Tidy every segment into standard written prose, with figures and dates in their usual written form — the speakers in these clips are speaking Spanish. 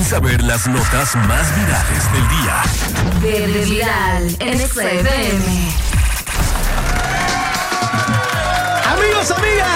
saber las notas más virales del día. Verde Viral en XFM. Amigos,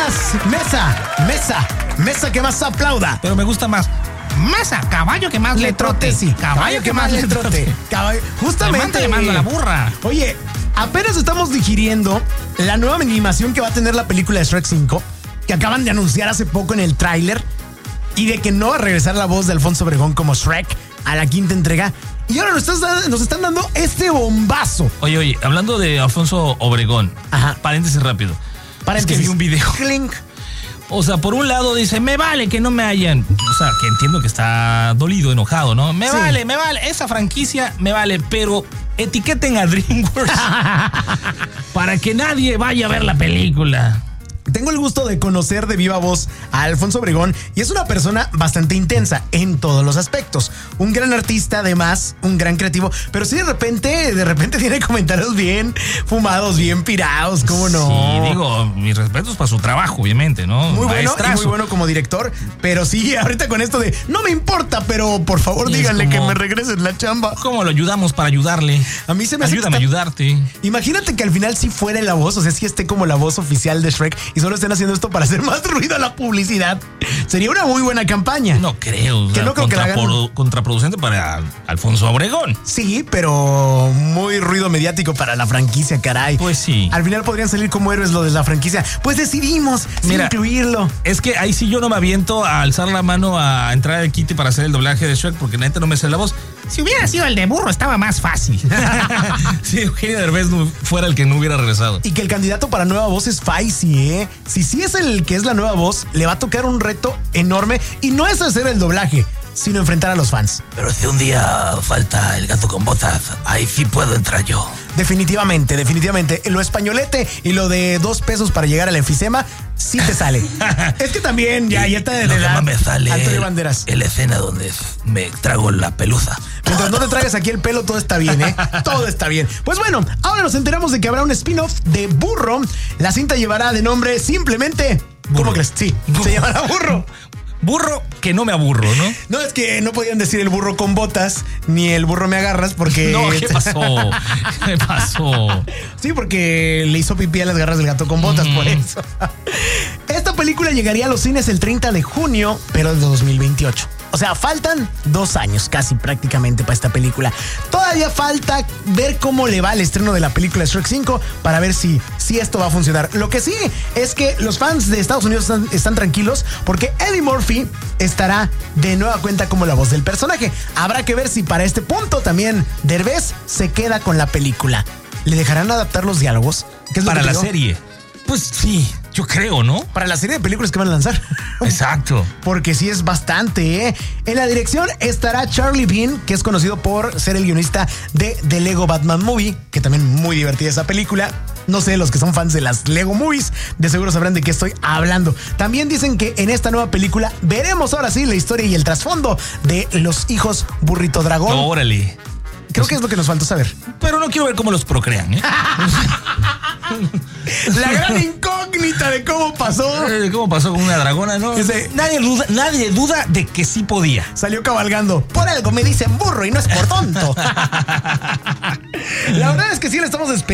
amigas, mesa que más aplauda. Pero me gusta más. Mesa, caballo que más le trote. Sí, caballo que más le trote. Justamente. Le mando a la burra. Oye, apenas estamos digiriendo la nueva animación que va a tener la película de Shrek 5, que acaban de anunciar hace poco en el tráiler, y de que no va a regresar la voz de Alfonso Obregón como Shrek a la quinta entrega. Y ahora nos están dando este bombazo. Oye, hablando de Alfonso Obregón, Ajá. Paréntesis rápido. Es que vi un video. Clink. O sea, por un lado dice, me vale que no me hayan... O sea, que entiendo que está dolido, enojado, ¿no? Me vale. Esa franquicia me vale, pero etiqueten a DreamWorks para que nadie vaya a ver la película. Tengo el gusto de conocer de viva voz a Alfonso Obregón y es una persona bastante intensa en todos los aspectos. Un gran artista, además, un gran creativo, pero sí de repente tiene comentarios bien fumados, bien pirados, ¿cómo no? Sí, digo, mis respetos para su trabajo, obviamente, ¿no? Muy bueno, Maestrazo. y muy bueno como director, pero sí, ahorita con esto de no me importa, pero por favor Y díganle como, que me regresen la chamba. ¿Cómo lo ayudamos para ayudarle? A mí se me hace Ayúdame a ayudarte. Imagínate que al final sí fuera la voz, o sea, sí esté como la voz oficial de Shrek y solo estén haciendo esto para hacer más ruido a la publicidad. Sería una muy buena campaña. No creo. Que no creo que la hagan. Contraproducente para Alfonso Obregón. Sí, pero muy ruido mediático para la franquicia, caray. Pues sí. Al final podrían salir como héroes lo de la franquicia. Pues decidimos sin incluirlo. Es que ahí sí yo no me aviento a alzar la mano a entrar al quite para hacer el doblaje de Shrek porque neta no me sé la voz. Si hubiera sido el de burro estaba más fácil. Si Eugenio Derbez fuera el que no hubiera regresado. Y que el candidato para nueva voz es Faisy, ¿eh? Si sí es el que es la nueva voz, le va a tocar un reto enorme y no es hacer el doblaje, sino enfrentar a los fans. Pero si un día falta el gato con botas, ahí sí puedo entrar yo. Definitivamente. Lo españolete y lo de 2 pesos para llegar al enfisema, sí te sale. Es que también ya está de lo que edad. más me sale Antonio Banderas. es la escena donde me trago la pelusa. Mientras no te tragues aquí el pelo, todo está bien, ¿eh? Todo está bien. Pues bueno, ahora nos enteramos de que habrá un spin-off de Burro. La cinta llevará de nombre simplemente... Burro. ¿Cómo crees? Sí, se llamará Burro. Burro que no me aburro, ¿no? No, es que no podían decir el burro con botas, ni el burro me agarras, porque... No, ¿qué pasó? ¿Qué pasó? Sí, porque le hizo pipí a las garras del gato con botas, por eso. Esta película llegaría a los cines el 30 de junio, pero de 2028. O sea, faltan 2 años casi prácticamente para esta película. Todavía falta ver cómo le va el estreno de la película Shrek 5 para ver si esto va a funcionar. Lo que sí es que los fans de Estados Unidos están tranquilos porque Eddie Murphy estará de nueva cuenta como la voz del personaje. Habrá que ver si para este punto también Derbez se queda con la película. ¿Le dejarán adaptar los diálogos? ¿Qué es lo Para que la digo? serie. Pues sí, yo creo, ¿no? Para la serie de películas que van a lanzar. Exacto. Porque sí es bastante, ¿eh? En la dirección estará Charlie Bean, que es conocido por ser el guionista de The Lego Batman Movie, que también muy divertida esa película. No sé, los que son fans de las Lego Movies, de seguro sabrán de qué estoy hablando. También dicen que en esta nueva película veremos ahora sí la historia y el trasfondo de los hijos Burrito Dragón. Órale. Creo que es lo que nos faltó saber. Pero no quiero ver cómo los procrean, ¿eh? La gran incógnita de cómo pasó. ¿Cómo pasó con una dragona, no? Nadie duda de que sí podía. Salió cabalgando. Por algo me dicen burro y no es por tonto. La verdad es que sí le estamos esperando.